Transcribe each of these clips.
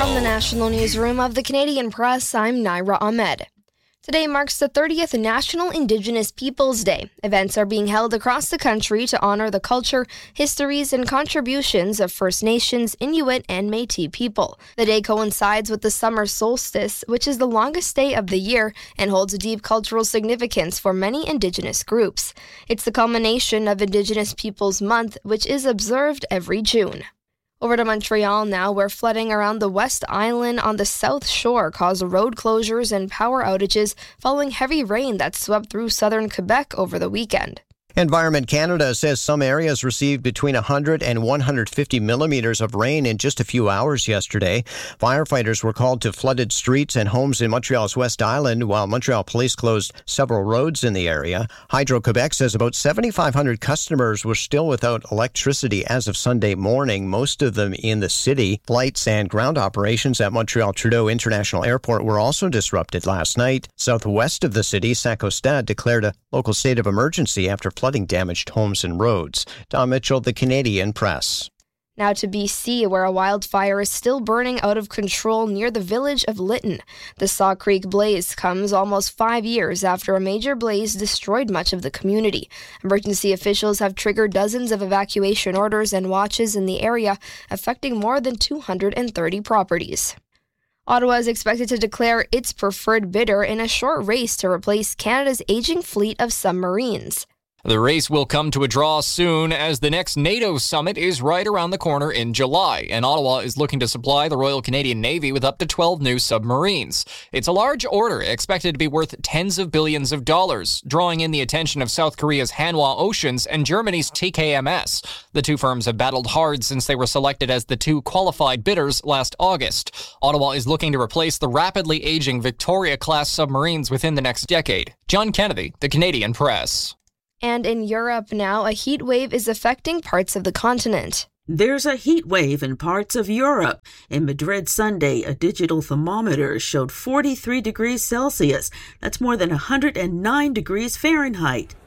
From the National Newsroom of the Canadian Press, I'm Naira Ahmed. Today marks the 30th National Indigenous Peoples Day. Events are being held across the country to honor the culture, histories, and contributions of First Nations, Inuit, and Métis people. The day coincides with the summer solstice, which is the longest day of the year and holds a deep cultural significance for many Indigenous groups. It's the culmination of Indigenous Peoples Month, which is observed every June. Over to Montreal now, where flooding around the West Island on the South Shore caused road closures and power outages following heavy rain that swept through southern Quebec over the weekend. Environment Canada says some areas received between 100 and 150 millimeters of rain in just a few hours yesterday. Firefighters were called to flooded streets and homes in Montreal's West Island, while Montreal police closed several roads in the area. Hydro-Quebec says about 7,500 customers were still without electricity as of Sunday morning, most of them in the city. Flights and ground operations at Montreal Trudeau International Airport were also disrupted last night. Southwest of the city, Saint-Costa declared a local state of emergency after flooding damaged homes and roads. Tom Mitchell, the Canadian Press. Now to BC, where a wildfire is still burning out of control near the village of Lytton. The Saw Creek blaze comes almost 5 years after a major blaze destroyed much of the community. Emergency officials have triggered dozens of evacuation orders and watches in the area, affecting more than 230 properties. Ottawa is expected to declare its preferred bidder in a short race to replace Canada's aging fleet of submarines. The race will come to a draw soon as the next NATO summit is right around the corner in July, and Ottawa is looking to supply the Royal Canadian Navy with up to 12 new submarines. It's a large order, expected to be worth tens of billions of dollars, drawing in the attention of South Korea's Hanwha Oceans and Germany's TKMS. The two firms have battled hard since they were selected as the two qualified bidders last August. Ottawa is looking to replace the rapidly aging Victoria-class submarines within the next decade. John Kennedy, the Canadian Press. And in Europe now, a heat wave is affecting parts of the continent. There's a heat wave in parts of Europe. In Madrid Sunday, a digital thermometer showed 43 degrees Celsius. That's more than 109 degrees Fahrenheit.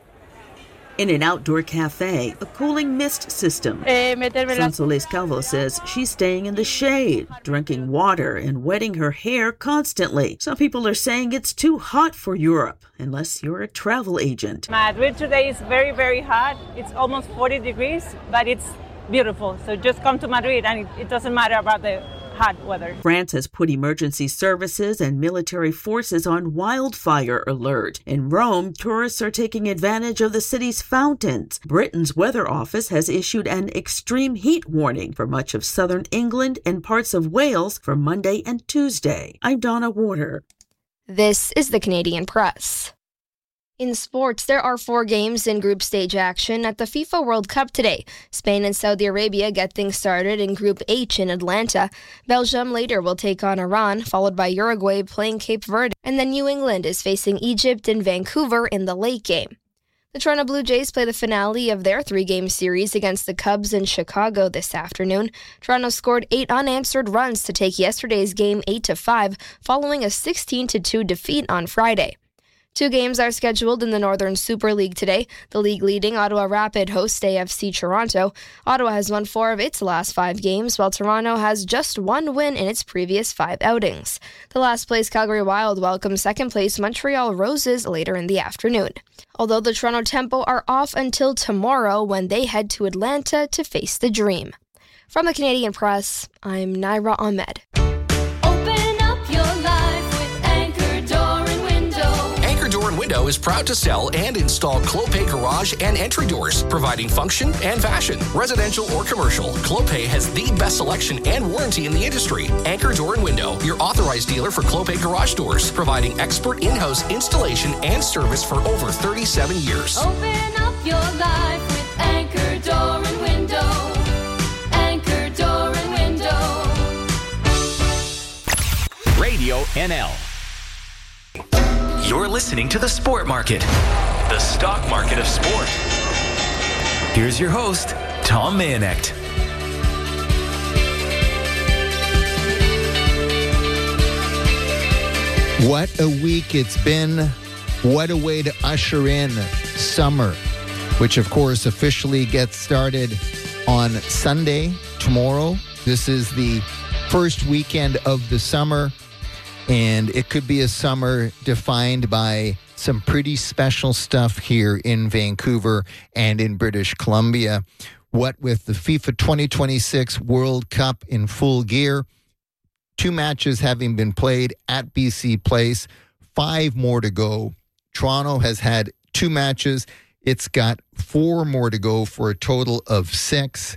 In an outdoor cafe, a cooling mist system. Sansoles Calvo says she's staying in the shade, drinking water and wetting her hair constantly. Some people are saying it's too hot for Europe, unless you're a travel agent. Madrid today is very, very hot. It's almost 40 degrees, but it's beautiful. So just come to Madrid and it doesn't matter about the hot weather. France has put emergency services and military forces on wildfire alert. In Rome, tourists are taking advantage of the city's fountains. Britain's weather office has issued an extreme heat warning for much of southern England and parts of Wales for Monday and Tuesday. I'm Donna Warder. This is the Canadian Press. In sports, there are 4 games in group stage action at the FIFA World Cup today. Spain and Saudi Arabia get things started in Group H in Atlanta. Belgium later will take on Iran, followed by Uruguay playing Cape Verde. And then New England is facing Egypt in Vancouver in the late game. The Toronto Blue Jays play the finale of their 3-game series against the Cubs in Chicago this afternoon. Toronto scored 8 unanswered runs to take yesterday's game 8-5, following a 16-2 defeat on Friday. 2 games are scheduled in the Northern Super League today. The league leading Ottawa Rapid hosts AFC Toronto. Ottawa has won 4 of its last 5 games, while Toronto has just 1 win in its previous 5 outings. The last place Calgary Wild welcomes second place Montreal Roses later in the afternoon. Although the Toronto Tempo are off until tomorrow when they head to Atlanta to face the Dream. From the Canadian Press, I'm Naira Ahmed. Window is proud to sell and install Clopay garage and entry doors, providing function and fashion. Residential or commercial, Clopay has the best selection and warranty in the industry. Anchor Door and Window, your authorized dealer for Clopay garage doors, providing expert in-house installation and service for over 37 years. Open up your life with Anchor Door and Window. Anchor Door and Window. Radio NL. You're listening to The Sport Market, the stock market of sport. Here's your host, Tom Mayonecht. What a week it's been. What a way to usher in summer, which of course officially gets started on Sunday, tomorrow. This is the first weekend of the summer, and it could be a summer defined by some pretty special stuff here in Vancouver and in British Columbia. What with the FIFA 2026 World Cup in full gear, 2 matches having been played at BC Place, 5 more to go. Toronto has had 2 matches. It's got 4 more to go for a total of 6.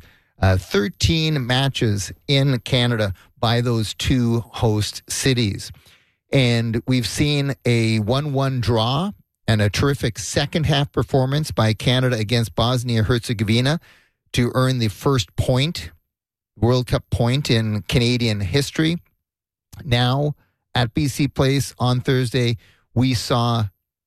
13 matches in Canada by those 2 host cities. And we've seen a 1-1 draw and a terrific second-half performance by Canada against Bosnia-Herzegovina to earn the first point, World Cup point in Canadian history. Now, at BC Place on Thursday, we saw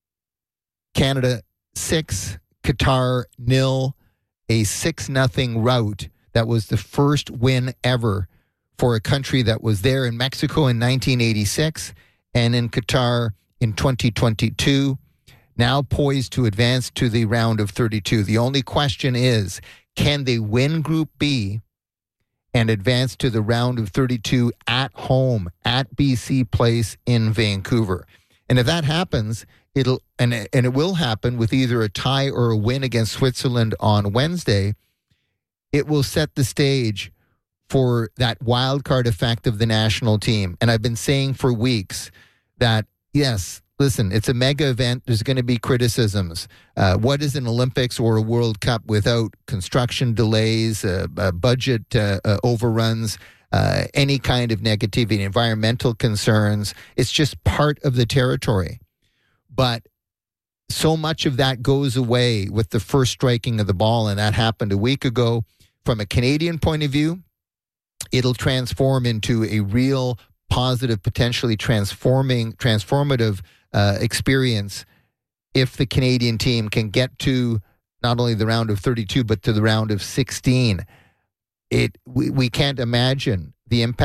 Canada 6, Qatar 0, a 6-0 rout. That was the first win ever for a country that was there in Mexico in 1986 and in Qatar in 2022, now poised to advance to the round of 32. The only question is, can they win Group B and advance to the round of 32 at home at BC Place in Vancouver? And if that happens, it will happen with either a tie or a win against Switzerland on Wednesday. It will set the stage for that wild card effect of the national team. And I've been saying for weeks that, yes, listen, it's a mega event. There's going to be criticisms. What is an Olympics or a World Cup without construction delays, budget overruns, any kind of negativity, environmental concerns? It's just part of the territory. But so much of that goes away with the first striking of the ball, and that happened a week ago. From a Canadian point of view, it'll transform into a real positive, potentially transformative experience if the Canadian team can get to not only the round of 32, but to the round of 16. We can't imagine the impact